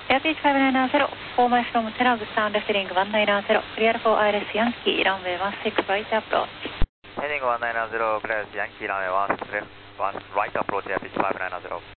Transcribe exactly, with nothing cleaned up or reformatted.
Air Beach five nine zero, four miles from Tel Aviv, sound leveling one nine zero, clear for I L S Yankee, runway one six right approach. Heading one nine zero, clear Yankee, runway one six right approach, Air Beach five nine zero.